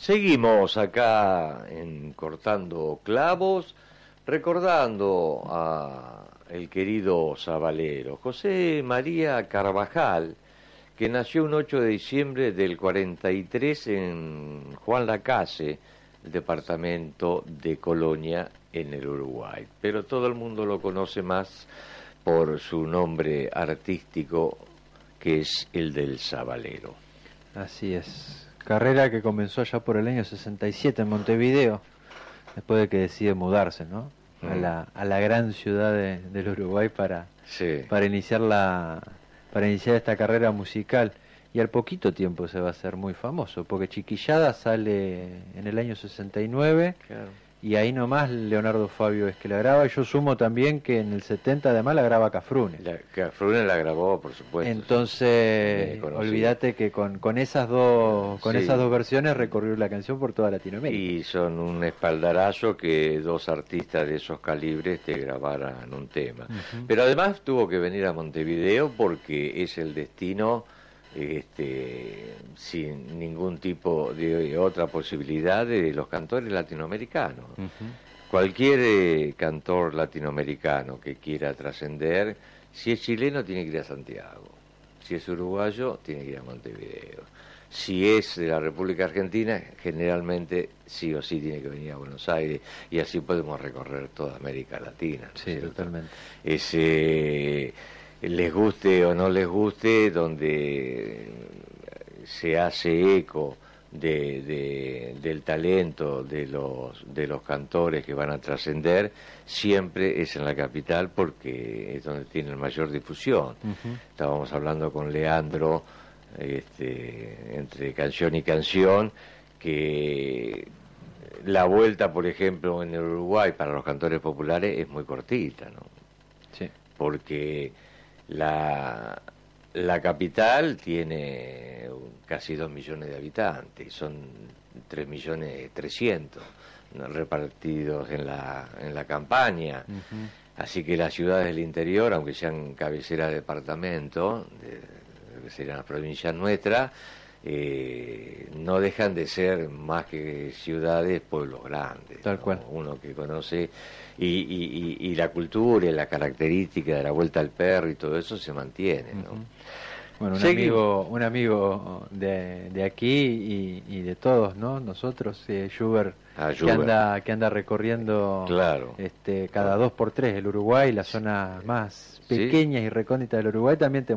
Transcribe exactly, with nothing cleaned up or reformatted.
Seguimos acá en Cortando Clavos, recordando a el querido sabalero José María Carvajal, que nació un ocho de diciembre del cuarenta y tres en Juan Lacase, departamento de Colonia, en el Uruguay. Pero todo el mundo lo conoce más por su nombre artístico, que es el del sabalero. Así es. Carrera que comenzó allá por el año sesenta y siete en Montevideo, después de que decide mudarse, ¿no? Mm. A la a la gran ciudad de, del Uruguay para sí. para iniciar la para iniciar esta carrera musical. Y al poquito tiempo se va a hacer muy famoso, porque Chiquillada sale en el año sesenta y nueve, claro. Y ahí nomás Leonardo Fabio es que la graba. Yo sumo también que en el setenta además la graba Cafrune. La, Cafrune la grabó, por supuesto. Entonces, sí, olvídate que con, con esas dos con sí. esas dos versiones recorrió la canción por toda Latinoamérica. Y son un espaldarazo que dos artistas de esos calibres te grabaran un tema. Uh-huh. Pero además tuvo que venir a Montevideo porque es el destino... Este, sin ningún tipo de otra posibilidad de los cantores latinoamericanos. Uh-huh. Cualquier eh, cantor latinoamericano que quiera trascender, si es chileno tiene que ir a Santiago, si es uruguayo tiene que ir a Montevideo, si es de la República Argentina generalmente sí o sí tiene que venir a Buenos Aires, y así podemos recorrer toda América Latina, ¿no? Sí, totalmente. Ese... les guste o no les guste, donde se hace eco de, de, del talento de los de los cantores que van a trascender, siempre es en la capital porque es donde tienen mayor difusión. Uh-huh. Estábamos hablando con Leandro, este, entre canción y canción, que la vuelta, por ejemplo, en el Uruguay para los cantores populares es muy cortita, ¿no? Sí. Porque La, la capital tiene casi dos millones de habitantes, son tres millones trescientos repartidos en la, en la campaña. Uh-huh. Así que las ciudades del interior, aunque sean cabeceras de departamento, de, que serían las provincias nuestras, eh, no dejan de ser más que ciudades, pueblos grandes. Tal ¿no? cual. Uno que conoce y, y, y, y la cultura y la característica de la vuelta al perro y todo eso se mantiene, ¿no? Uh-huh. Bueno, un Segui- amigo un amigo de, de aquí y, y de todos, ¿no? Nosotros, eh, Schubert, ah, que anda que anda recorriendo claro. este cada dos por tres el Uruguay, las zonas más pequeñas ¿Sí? y recónditas del Uruguay, también te